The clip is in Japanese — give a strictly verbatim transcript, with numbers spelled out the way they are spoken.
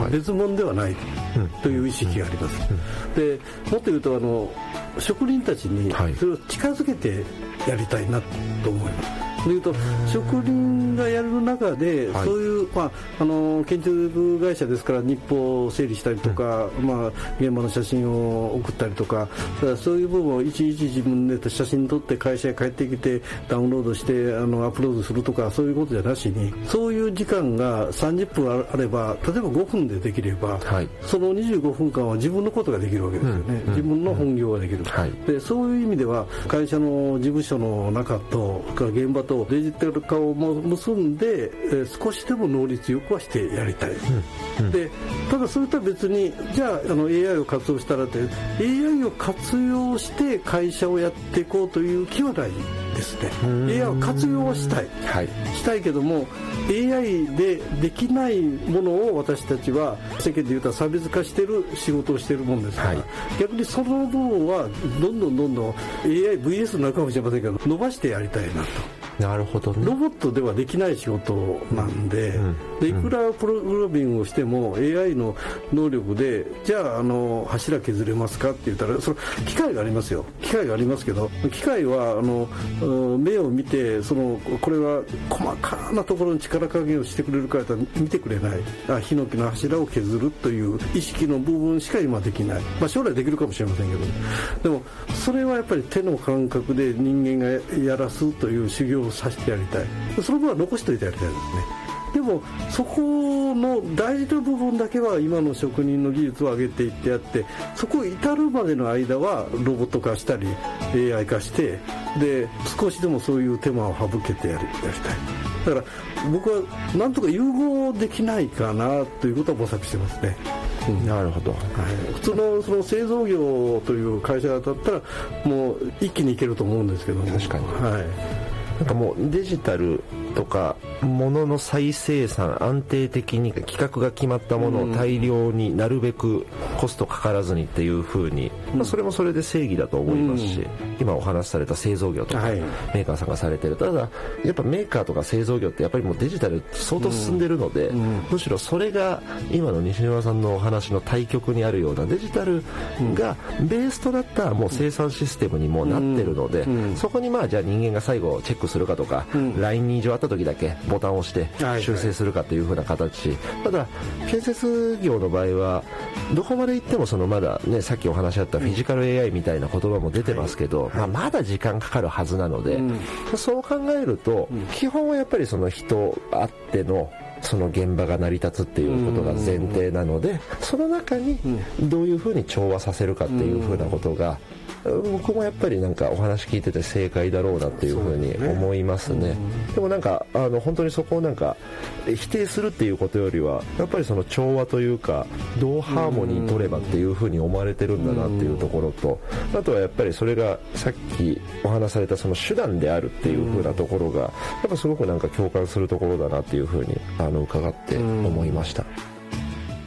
別物ではないという意識があります、うんうん、でもっと言うとあの職人たちにそれを近づけてやりたいなと思います。というと職人がやる中で、はい、そういう、まあ、あの建築会社ですから日報を整理したりとか、うんまあ、現場の写真を送ったりとかそういう部分をいちいち自分で写真撮って会社へ帰ってきてダウンロードしてあのアップロードするとかそういうことじゃなしにそういう時間がさんじゅっぷんあれば例えばごふんでできれば、はい、そのにじゅうごふんかんは自分のことができるわけですよね、うん、自分の本業ができる、はい、でそういう意味では会社の事務所の中と現場とデジタル化を結んで、えー、少しでも能率よくはしてやりたい、うんうん、でただそれとは別にじゃあ、あの エーアイ を活用したらって エーアイ を活用して会社をやっていこうという気はないですね。 エーアイ を活用はしたい、はい、したいけども エーアイ でできないものを私たちは世間で言うと差別化してる仕事をしてるもんですから、はい、逆にその部分はどんどんどんどん エーアイブイエス の中かもしれませんけど伸ばしてやりたいなと。 なるほどね、 ロボットではできない仕事なんで、うん、でいくらプログラミングをしても エーアイ の能力でじゃあ、あの柱削れますかって言ったらその機械がありますよ機械がありますけど機械はあの目を見てそのこれは細かなところに力加減をしてくれるかと見てくれないあヒノキの柱を削るという意識の部分しか今できない、まあ、将来できるかもしれませんけどでもそれはやっぱり手の感覚で人間がやらすという修行をさせてやりたいその分は残しておいてやりたいですね。でもそこの大事な部分だけは今の職人の技術を上げていってやってそこ至るまでの間はロボット化したり エーアイ 化してで少しでもそういう手間を省けてやり、やりたい。だから僕はなんとか融合できないかなということは模索してますね。 うん、なるほど、はい、 普通のその製造業という会社だったらもう一気にいけると思うんですけど、 確かに、 はい、 なんかもうデジタルとか物の再生産安定的に企画が決まったものを大量になるべくコストかからずにっていう風に、まあ、それもそれで正義だと思いますし、うん、今お話しされた製造業とか、はい、メーカーさんがされてるただやっぱメーカーとか製造業ってやっぱりもうデジタル相当進んでるので、うんうん、むしろそれが今の西村さんのお話の対極にあるようなデジタルがベースとなったもう生産システムにもなってるので、うんうん、そこにまあじゃあ人間が最後チェックするかとか、うん、ライン に異常あった時だけボタンを押して修正するかという風な形、はいはい、ただ建設業の場合はどこまで行ってもそのまだねさっきお話しあったフィジカル エーアイ みたいな言葉も出てますけど、はいはい、まあ、まだ時間かかるはずなので、うん、そう考えると、うん、基本はやっぱりその人あってのその現場が成り立つっていうことが前提なので、その中にどういうふうに調和させるかっていうふうなことが僕もやっぱりなんかお話聞いてて正解だろうなっていうふうに思いますね。でもなんかあの本当にそこをなんか否定するっていうことよりはやっぱりその調和というかどうハーモニー取ればっていうふうに思われてるんだなっていうところと、あとはやっぱりそれがさっきお話されたその手段であるっていうふうなところがやっぱすごくなんか共感するところだなっていうふうにあの伺って思いました。